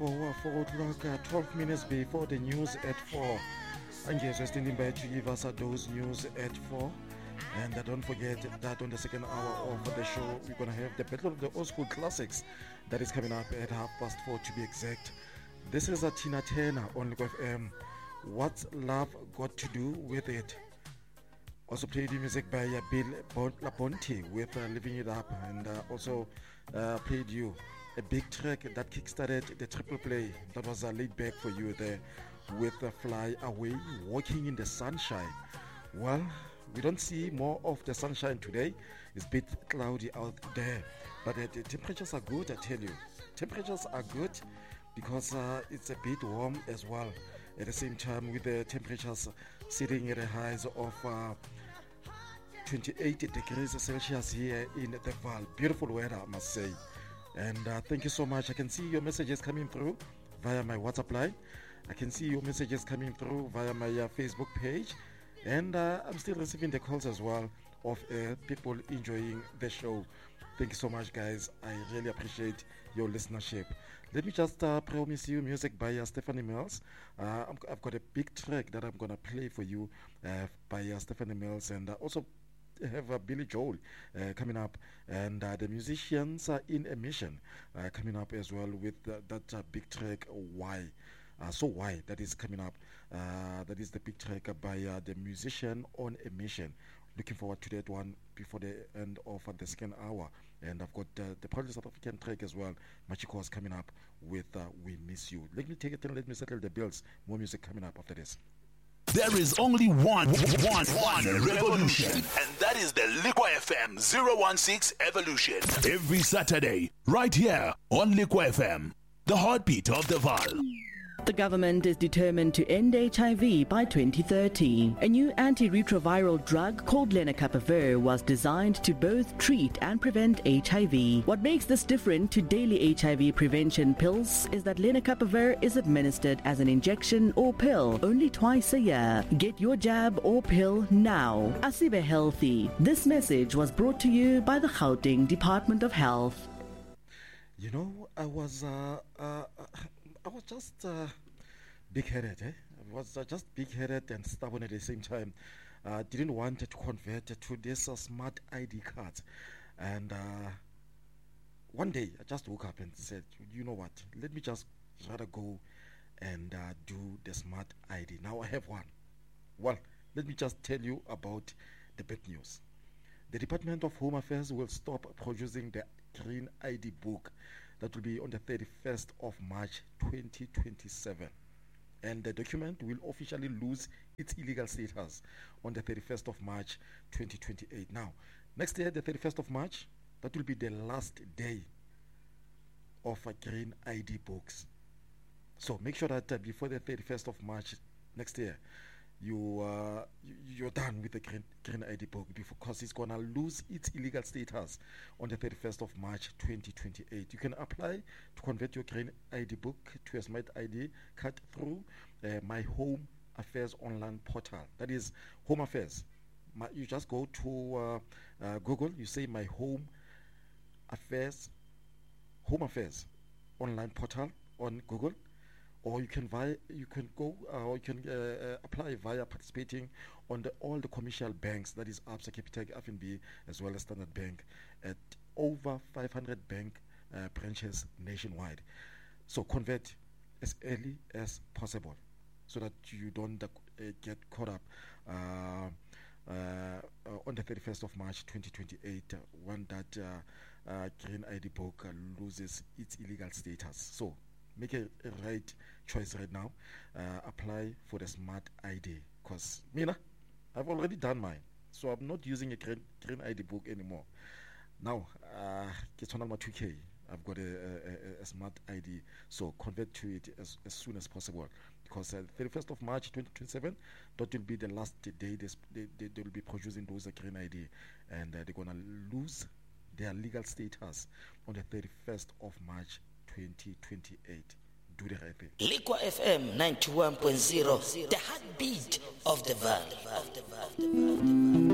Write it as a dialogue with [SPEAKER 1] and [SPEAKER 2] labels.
[SPEAKER 1] 4 o'clock, 12 minutes before the news at 4. Angezwe standing by to give us those news at 4. And don't forget that on the second hour of the show, we're going to have the Battle of the Old School Classics that is coming up at 4:30 to be exact. This is a Tina Turner on Liquid FM. What's love got to do with it? Also played music by Bill Labonte with Living It Up, and also played you a big track that kickstarted the triple play that was laid back for you there with Fly Away, Walking in the Sunshine. Well, we don't see more of the sunshine today. It's a bit cloudy out there, but the temperatures are good, I tell you. Temperatures are good because it's a bit warm as well. At the same time, with the temperatures sitting at a highs of 28 degrees Celsius here in the Val. Beautiful weather, I must say. And thank you so much. I can see your messages coming through via my WhatsApp line. I can see your messages coming through via my Facebook page. And I'm still receiving the calls as well of people enjoying the show. Thank you so much, guys. I really appreciate your listenership. Let me just promise you music by Stephanie Mills. I've got a big track that I'm going to play for you by Stephanie Mills, and also have Billy Joel coming up, and the musicians are in a mission coming up as well with that big track, Why. So Why, that is coming up. That is the big track by the musician on a mission. Looking forward to that one before the end of the second hour. And I've got the proudly South African track as well. Machiko is coming up with We Miss You. Let me take it and let me settle the bills. More music coming up after this.
[SPEAKER 2] There is only one revolution, and that is the Liqua FM 016 Evolution. Every Saturday, right here on Liqua FM, the heartbeat of the Val.
[SPEAKER 3] The government is determined to end HIV by 2030. A new antiretroviral drug called lenacapavir was designed to both treat and prevent HIV. What makes this different to daily HIV prevention pills is that lenacapavir is administered as an injection or pill only twice a year. Get your jab or pill now. Asibe Healthy. This message was brought to you by the Gauteng Department of Health.
[SPEAKER 1] You know, I was just big-headed. I was just big-headed and stubborn at the same time. Didn't want to convert to this smart ID card. And one day, I just woke up and said, you know what, let me just rather go and do the smart ID. Now I have one. Well, let me just tell you about the bad news. The Department of Home Affairs will stop producing the Green ID book. That will be on the 31st of March 2027. And the document will officially lose its illegal status on the 31st of March 2028. Now, next year, the 31st of March, that will be the last day of Green ID books. So make sure that before the 31st of March next year, you're done with the green ID book, because it's gonna lose its illegal status on the 31st of March 2028. You can apply to convert your green ID book to a smart ID card through my Home Affairs online portal. That is Home Affairs. You just go to Google. You say my Home Affairs online portal on Google. Or you can apply via participating on all the commercial banks, that is Absa, Capitec, FNB, as well as Standard Bank, at over 500 bank branches nationwide. So convert as early as possible, so that you don't get caught up on the 31st of March 2028 when that Green ID book loses its illegal status. So make a right choice right now. Apply for the smart ID, because I've already done mine, so I'm not using a green ID book anymore. Now it's on my 2K. I've got a smart ID, so convert to it as soon as possible, because 31st of March 2027, that will be the last day they will be producing those green ID, and they're gonna lose their legal status on the 31st of March 2028. Do the right thing.
[SPEAKER 4] Liqua FM 91.0, the heartbeat of the valley.